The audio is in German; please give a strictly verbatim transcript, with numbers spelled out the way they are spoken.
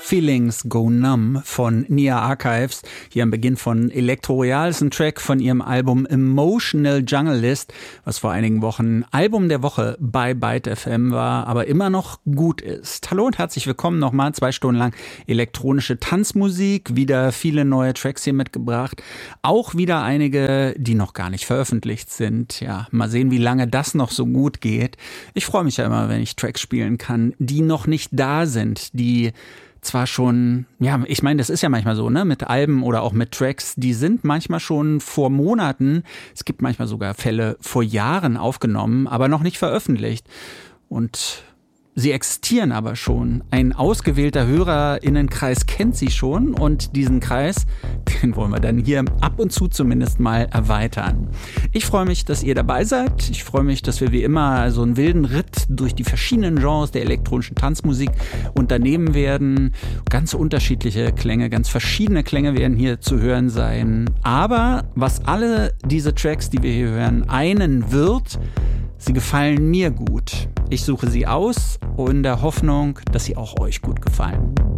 Feelings Go Numb von Nia Archives. Hier am Beginn von Elektro Royal ist ein Track von ihrem Album Emotional Junglist, was vor einigen Wochen Album der Woche bei Byte F M war, aber immer noch gut ist. Hallo und herzlich willkommen nochmal. Zwei Stunden lang elektronische Tanzmusik. Wieder viele neue Tracks hier mitgebracht. Auch wieder einige, die noch gar nicht veröffentlicht sind. Ja, mal sehen, wie lange das noch so gut geht. Ich freue mich ja immer, wenn ich Tracks spielen kann, die noch nicht da sind, die zwar schon, ja, ich meine, das ist ja manchmal so, ne, mit Alben oder auch mit Tracks, die sind manchmal schon vor Monaten, es gibt manchmal sogar Fälle vor Jahren aufgenommen, aber noch nicht veröffentlicht. Und sie existieren aber schon. Ein ausgewählter HörerInnenkreis kennt sie schon und diesen Kreis, den wollen wir dann hier ab und zu zumindest mal erweitern. Ich freue mich, dass ihr dabei seid. Ich freue mich, dass wir wie immer so einen wilden Ritt durch die verschiedenen Genres der elektronischen Tanzmusik unternehmen werden. Ganz unterschiedliche Klänge, ganz verschiedene Klänge werden hier zu hören sein. Aber was alle diese Tracks, die wir hier hören, einen wird: sie gefallen mir gut. Ich suche sie aus in der Hoffnung, dass sie auch euch gut gefallen.